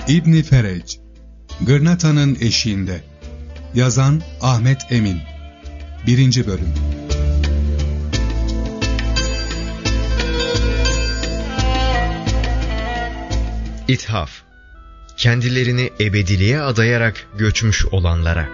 İbn Fereç, Gırnata'nın eşiğinde. Yazan Ahmet Emin. 1. Bölüm. İthaf, kendilerini ebediliğe adayarak göçmüş olanlara.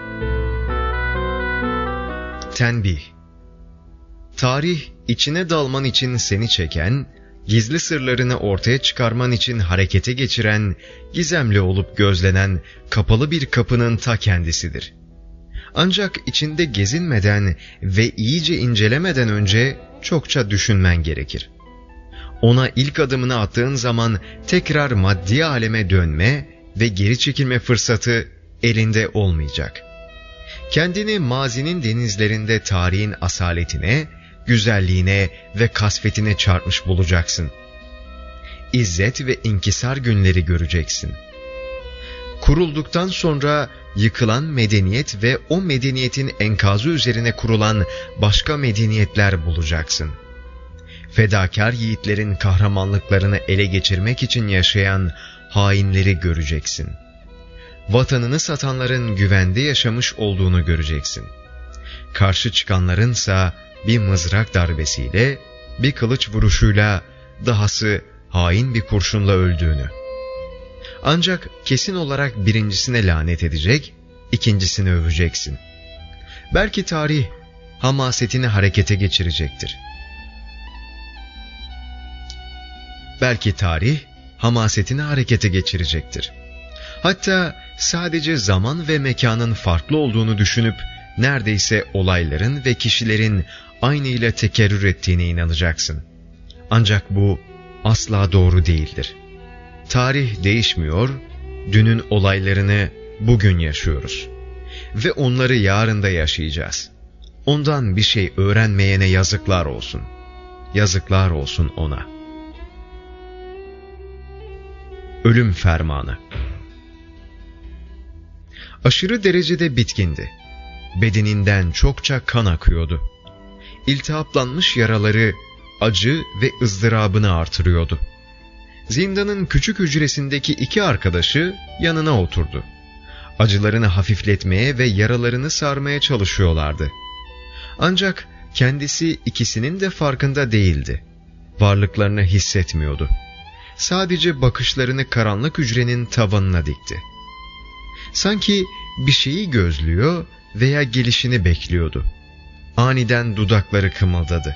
Tenbih, tarih içine dalman için seni çeken, gizli sırlarını ortaya çıkarman için harekete geçiren, gizemli olup gözlenen kapalı bir kapının ta kendisidir. Ancak içinde gezinmeden ve iyice incelemeden önce çokça düşünmen gerekir. Ona ilk adımını attığın zaman tekrar maddi aleme dönme ve geri çekilme fırsatı elinde olmayacak. Kendini mazinin denizlerinde tarihin asaletine, güzelliğine ve kasvetine çarpmış bulacaksın. İzzet ve inkisar günleri göreceksin. Kurulduktan sonra yıkılan medeniyet ve o medeniyetin enkazı üzerine kurulan başka medeniyetler bulacaksın. Fedakar yiğitlerin kahramanlıklarını ele geçirmek için yaşayan hainleri göreceksin. Vatanını satanların güvende yaşamış olduğunu göreceksin. Karşı çıkanlarınsa bir mızrak darbesiyle, bir kılıç vuruşuyla, dahası hain bir kurşunla öldüğünü. Ancak kesin olarak birincisine lanet edecek, ikincisini öveceksin. Belki tarih hamasetini harekete geçirecektir. Hatta sadece zaman ve mekanın farklı olduğunu düşünüp neredeyse olayların ve kişilerin aynıyla tekerrür ettiğine inanacaksın. Ancak bu asla doğru değildir. Tarih değişmiyor, dünün olaylarını bugün yaşıyoruz. Ve onları yarın da yaşayacağız. Ondan bir şey öğrenmeyene yazıklar olsun. Yazıklar olsun ona. Ölüm fermanı. Aşırı derecede bitkindi. Bedeninden çokça kan akıyordu. İltihaplanmış yaraları acı ve ızdırabını artırıyordu. Zindanın küçük hücresindeki iki arkadaşı yanına oturdu. Acılarını hafifletmeye ve yaralarını sarmaya çalışıyorlardı. Ancak kendisi ikisinin de farkında değildi. Varlıklarını hissetmiyordu. Sadece bakışlarını karanlık hücrenin tavanına dikti. Sanki bir şeyi gözlüyor veya gelişini bekliyordu. Aniden dudakları kımıldadı.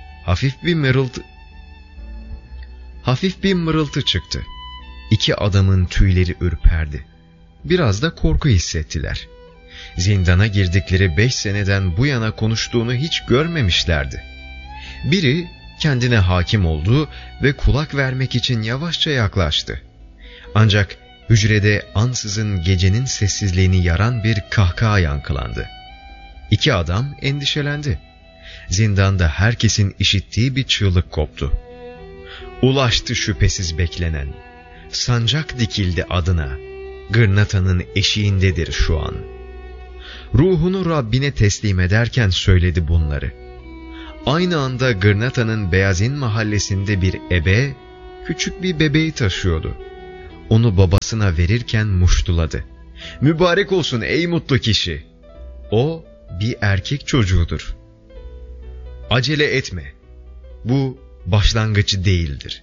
Hafif bir mırıltı çıktı. İki adamın tüyleri ürperdi. Biraz da korku hissettiler. Zindana girdikleri 5 seneden bu yana konuştuğunu hiç görmemişlerdi. Biri kendine hakim oldu ve kulak vermek için yavaşça yaklaştı. Ancak hücrede ansızın gecenin sessizliğini yaran bir kahkaha yankılandı. İki adam endişelendi. Zindanda herkesin işittiği bir çığlık koptu. Ulaştı şüphesiz beklenen. Sancak dikildi adına. Gırnata'nın eşiğindedir şu an. Ruhunu Rabbine teslim ederken söyledi bunları. Aynı anda Gırnata'nın Beyazin mahallesinde bir ebe, küçük bir bebeği taşıyordu. Onu babasına verirken muştuladı. "Mübarek olsun ey mutlu kişi. O bir erkek çocuğudur. Acele etme. Bu başlangıcı değildir."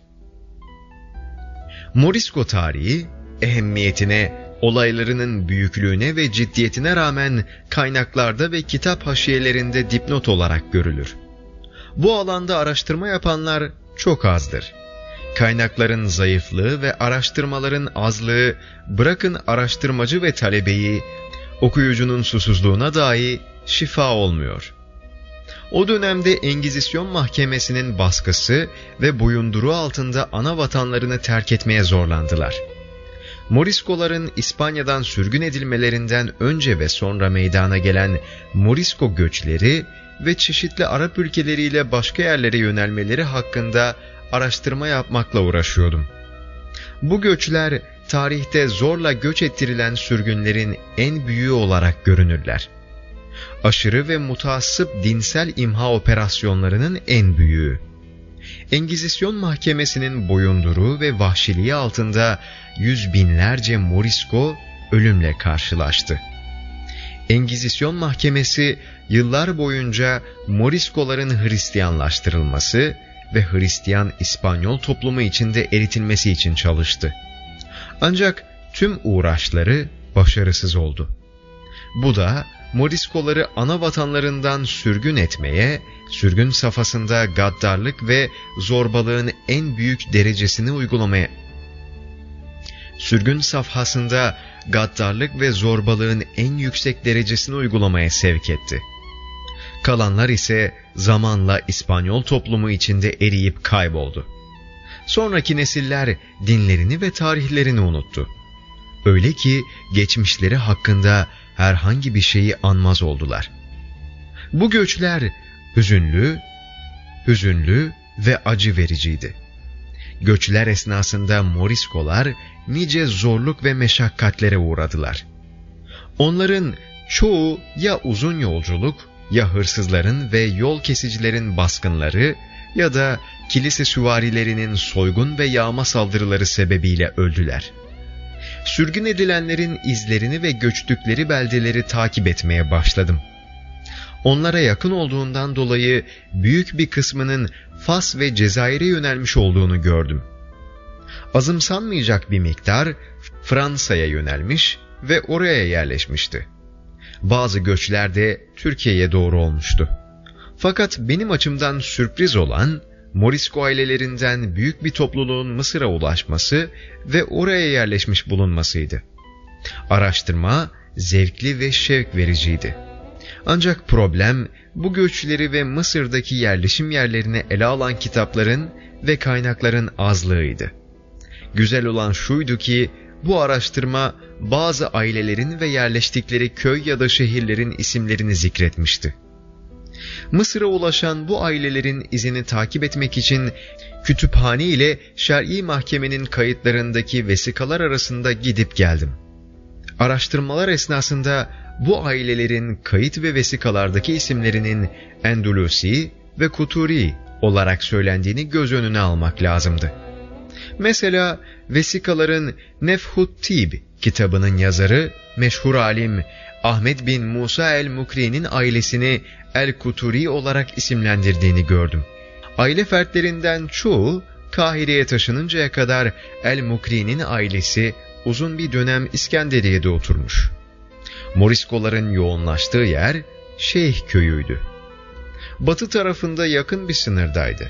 Morisco tarihi, ehemmiyetine, olaylarının büyüklüğüne ve ciddiyetine rağmen kaynaklarda ve kitap haşiyelerinde dipnot olarak görülür. Bu alanda araştırma yapanlar çok azdır. Kaynakların zayıflığı ve araştırmaların azlığı, bırakın araştırmacı ve talebeyi, okuyucunun susuzluğuna dahi şifa olmuyor. O dönemde Engizisyon mahkemesinin baskısı ve boyunduruğu altında ana vatanlarını terk etmeye zorlandılar. Moriscoların İspanya'dan sürgün edilmelerinden önce ve sonra meydana gelen Morisco göçleri ve çeşitli Arap ülkeleriyle başka yerlere yönelmeleri hakkında araştırma yapmakla uğraşıyordum. Bu göçler tarihte zorla göç ettirilen sürgünlerin en büyüğü olarak görünürler. Aşırı ve mutaassıp dinsel imha operasyonlarının en büyüğü. Engizisyon mahkemesinin boyunduruğu ve vahşiliği altında yüz binlerce Morisco ölümle karşılaştı. Engizisyon mahkemesi yıllar boyunca Moriscoların Hristiyanlaştırılması ve Hristiyan İspanyol toplumu içinde eritilmesi için çalıştı. Ancak tüm uğraşları başarısız oldu. Bu da Moriscoları ana vatanlarından sürgün etmeye, sürgün safhasında gaddarlık ve zorbalığın en büyük derecesini uygulamaya sevk etti. Kalanlar ise zamanla İspanyol toplumu içinde eriyip kayboldu. Sonraki nesiller dinlerini ve tarihlerini unuttu. Öyle ki geçmişleri hakkında herhangi bir şeyi anmaz oldular. Bu göçler hüzünlü ve acı vericiydi. Göçler esnasında Moriscolar nice zorluk ve meşakkatlere uğradılar. Onların çoğu ya uzun yolculuk, ya hırsızların ve yol kesicilerin baskınları ya da kilise süvarilerinin soygun ve yağma saldırıları sebebiyle öldüler. Sürgün edilenlerin izlerini ve göçtükleri beldeleri takip etmeye başladım. Onlara yakın olduğundan dolayı büyük bir kısmının Fas ve Cezayir'e yönelmiş olduğunu gördüm. Azımsanmayacak bir miktar Fransa'ya yönelmiş ve oraya yerleşmişti. Bazı göçler de Türkiye'ye doğru olmuştu. Fakat benim açımdan sürpriz olan Morisco ailelerinden büyük bir topluluğun Mısır'a ulaşması ve oraya yerleşmiş bulunmasıydı. Araştırma zevkli ve şevk vericiydi. Ancak problem bu göçleri ve Mısır'daki yerleşim yerlerini ele alan kitapların ve kaynakların azlığıydı. Güzel olan şuydu ki bu araştırma bazı ailelerin ve yerleştikleri köy ya da şehirlerin isimlerini zikretmişti. Mısır'a ulaşan bu ailelerin izini takip etmek için kütüphane ile şer'i mahkemenin kayıtlarındaki vesikalar arasında gidip geldim. Araştırmalar esnasında bu ailelerin kayıt ve vesikalardaki isimlerinin Endulusi ve Kuturi olarak söylendiğini göz önüne almak lazımdı. Mesela vesikaların Nefhut Tib kitabının yazarı meşhur alim Ahmet bin Musa el-Mukri'nin ailesini el-Kuturi olarak isimlendirdiğini gördüm. Aile fertlerinden çoğu Kahire'ye taşınıncaya kadar el-Mukri'nin ailesi uzun bir dönem İskenderiye'de oturmuş. Moriscoların yoğunlaştığı yer Şeyh köyüydü. Batı tarafında yakın bir sınırdaydı.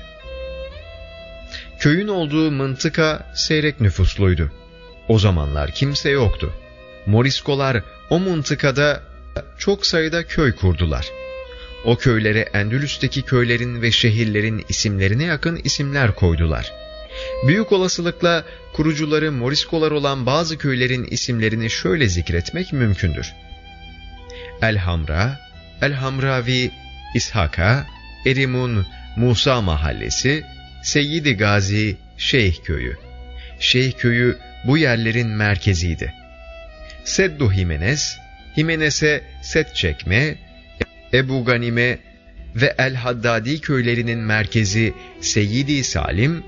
Köyün olduğu mıntıka seyrek nüfusluydu. O zamanlar kimse yoktu. Moriscolar o mıntıkada çok sayıda köy kurdular. O köylere Endülüs'teki köylerin ve şehirlerin isimlerine yakın isimler koydular. Büyük olasılıkla kurucuları Moriscolar olan bazı köylerin isimlerini şöyle zikretmek mümkündür: El-Hamra, El-Hamravi, İshaka, Erimun, Musa mahallesi, Seyyid-i Gazi, Şeyh köyü. Şeyh köyü bu yerlerin merkeziydi. Seddu Himenes, Himenes'e Set Çekme, Ebu Ganime ve El-Haddadi köylerinin merkezi Seyyid-i Salim,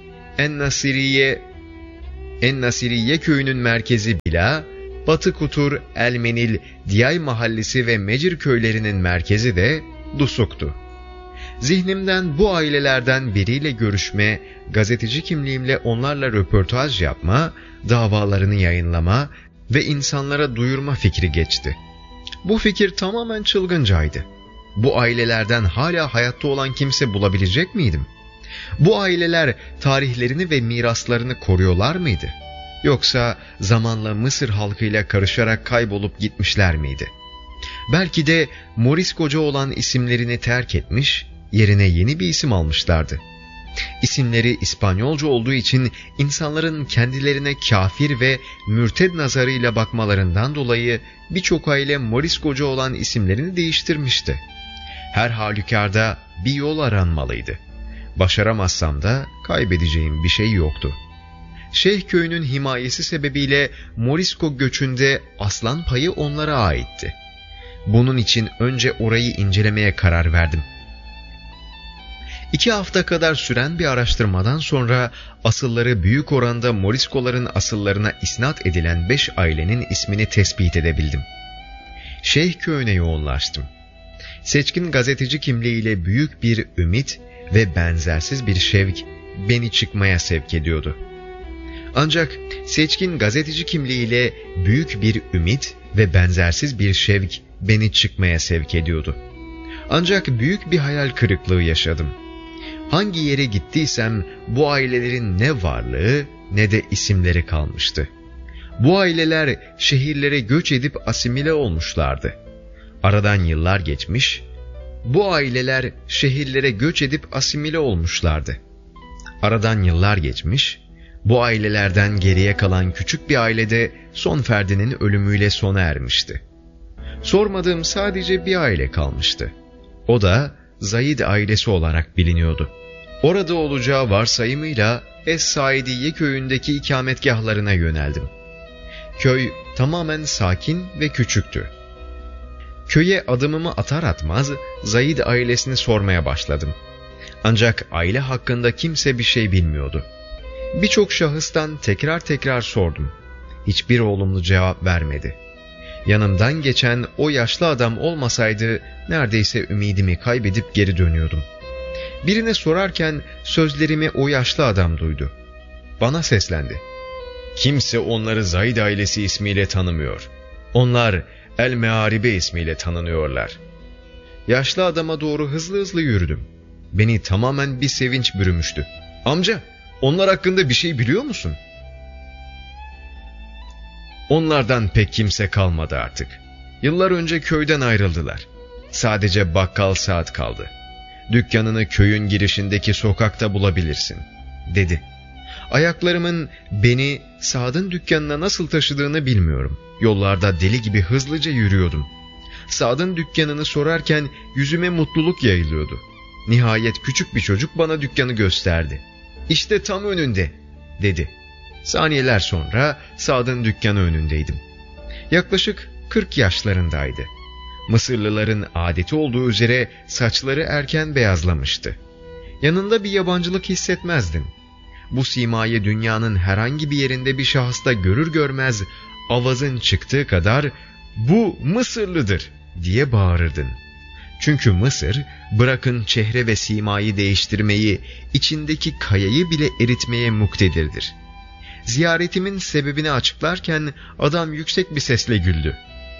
En-Nasiriye köyünün merkezi Bila, Batı Kutur, El-Menil, Diyay mahallesi ve Mecir köylerinin merkezi de Dusuk'tu. Zihnimden bu ailelerden biriyle görüşme, gazeteci kimliğimle onlarla röportaj yapma, davalarını yayınlama ve insanlara duyurma fikri geçti. Bu fikir tamamen çılgıncaydı. Bu ailelerden hala hayatta olan kimse bulabilecek miydim? Bu aileler tarihlerini ve miraslarını koruyorlar mıydı? Yoksa zamanla Mısır halkıyla karışarak kaybolup gitmişler miydi? Belki de Moriscoca olan isimlerini terk etmiş, yerine yeni bir isim almışlardı. İsimleri İspanyolca olduğu için insanların kendilerine kafir ve mürted nazarıyla bakmalarından dolayı birçok aile Moriscoca olan isimlerini değiştirmişti. Her halükarda bir yol aranmalıydı. Başaramazsam da kaybedeceğim bir şey yoktu. Şeyh köyünün himayesi sebebiyle Morisco göçünde aslan payı onlara aitti. Bunun için önce orayı incelemeye karar verdim. 2 hafta kadar süren bir araştırmadan sonra asılları büyük oranda Moriskoların asıllarına isnat edilen 5 ailenin ismini tespit edebildim. Şeyh köyüne yoğunlaştım. Seçkin gazeteci kimliğiyle büyük bir ümit ve benzersiz bir şevk beni çıkmaya sevk ediyordu. Ancak seçkin gazeteci kimliğiyle büyük bir ümit ve benzersiz bir şevk beni çıkmaya sevk ediyordu. Ancak büyük bir hayal kırıklığı yaşadım. Hangi yere gittiysem bu ailelerin ne varlığı ne de isimleri kalmıştı. Bu aileler şehirlere göç edip asimile olmuşlardı. Aradan yıllar geçmiş, bu aileler şehirlere göç edip asimile olmuşlardı. Aradan yıllar geçmiş, bu ailelerden geriye kalan küçük bir ailede son ferdinin ölümüyle sona ermişti. Sormadığım sadece bir aile kalmıştı. O da Zaid ailesi olarak biliniyordu. Orada olacağı varsayımıyla Es-Saidiye köyündeki ikametgahlarına yöneldim. Köy tamamen sakin ve küçüktü. Köye adımımı atar atmaz Zaid ailesini sormaya başladım. Ancak aile hakkında kimse bir şey bilmiyordu. Birçok şahıstan tekrar sordum. Hiçbir olumlu cevap vermedi. Yanımdan geçen o yaşlı adam olmasaydı neredeyse ümidimi kaybedip geri dönüyordum. Birine sorarken sözlerimi o yaşlı adam duydu. Bana seslendi. Kimse onları Zaid ailesi ismiyle tanımıyor. Onlar El-Mearibe ismiyle tanınıyorlar. Yaşlı adama doğru hızlı yürüdüm. Beni tamamen bir sevinç bürümüştü. Amca, onlar hakkında bir şey biliyor musun? Onlardan pek kimse kalmadı artık. Yıllar önce köyden ayrıldılar. Sadece bakkal Saad kaldı. Dükkanını köyün girişindeki sokakta bulabilirsin, dedi. Ayaklarımın beni Saad'ın dükkanına nasıl taşıdığını bilmiyorum. Yollarda deli gibi hızlıca yürüyordum. Saad'ın dükkanını sorarken yüzüme mutluluk yayılıyordu. Nihayet küçük bir çocuk bana dükkanı gösterdi. İşte tam önünde, dedi. Saniyeler sonra Saad'ın dükkanı önündeydim. Yaklaşık 40 yaşlarındaydı. Mısırlıların adeti olduğu üzere saçları erken beyazlamıştı. Yanında bir yabancılık hissetmezdin. Bu simayı dünyanın herhangi bir yerinde bir şahısta görür görmez avazın çıktığı kadar "Bu Mısırlıdır!" diye bağırırdın. Çünkü Mısır, bırakın çehre ve simayı değiştirmeyi, içindeki kayayı bile eritmeye muktedirdir. Ziyaretimin sebebini açıklarken adam yüksek bir sesle güldü.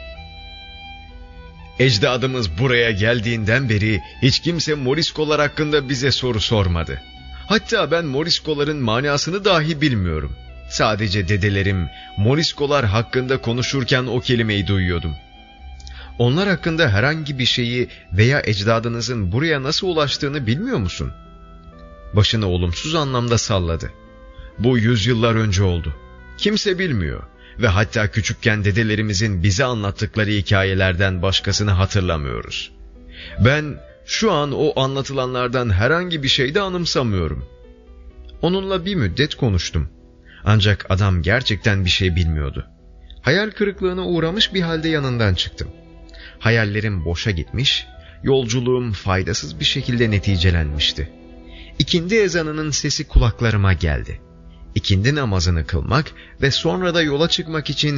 Ecdadımız buraya geldiğinden beri hiç kimse Moriskolar hakkında bize soru sormadı. Hatta ben Moriskoların manasını dahi bilmiyorum. Sadece dedelerim Moriskolar hakkında konuşurken o kelimeyi duyuyordum. Onlar hakkında herhangi bir şeyi veya ecdadınızın buraya nasıl ulaştığını bilmiyor musun? Başını olumsuz anlamda salladı. Bu yüzyıllar önce oldu. Kimse bilmiyor ve hatta küçükken dedelerimizin bize anlattıkları hikayelerden başkasını hatırlamıyoruz. Ben şu an o anlatılanlardan herhangi bir şey de anımsamıyorum. Onunla bir müddet konuştum. Ancak adam gerçekten bir şey bilmiyordu. Hayal kırıklığına uğramış bir halde yanından çıktım. Hayallerim boşa gitmiş, yolculuğum faydasız bir şekilde neticelenmişti. İkindi ezanının sesi kulaklarıma geldi. İkindi namazını kılmak ve sonra da yola çıkmak için